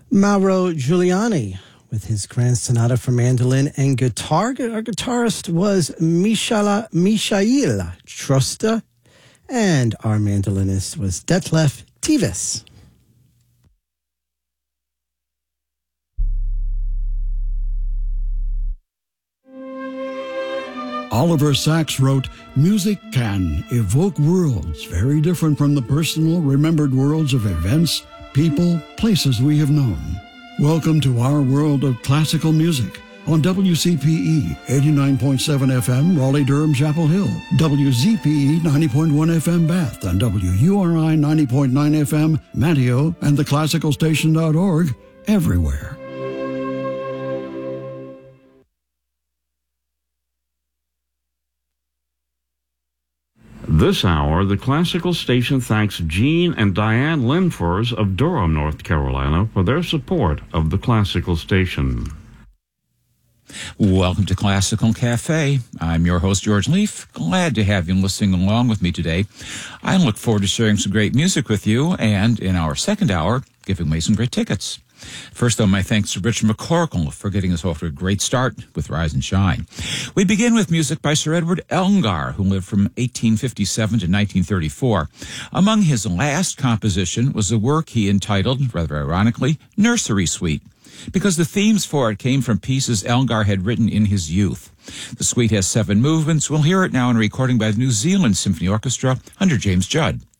Mauro Giuliani with his Grand Sonata for mandolin and guitar. Our guitarist was Michael Trosta, and our mandolinist was Detlef Tevis. Oliver Sacks wrote, "Music can evoke worlds very different from the personal, remembered worlds of events, people, places we have known." Welcome to our world of classical music on WCPE 89.7 FM, Raleigh-Durham, Chapel Hill, WZPE 90.1 FM, Bath, and WURI 90.9 FM, Manteo, and theclassicalstation.org, everywhere. This hour, the Classical Station thanks Gene and Diane Linfors of Durham, North Carolina, for their support of the Classical Station. Welcome to Classical Cafe. I'm your host, George Leaf. Glad to have you listening along with me today. I look forward to sharing some great music with you, and in our second hour, giving away some great tickets. First, though, my thanks to Richard McCorkle for getting us off to a great start with Rise and Shine. We begin with music by Sir Edward Elgar, who lived from 1857 to 1934. Among his last composition was a work he entitled, rather ironically, Nursery Suite, because the themes for it came from pieces Elgar had written in his youth. The suite has 7 movements. We'll hear it now in a recording by the New Zealand Symphony Orchestra under James Judd.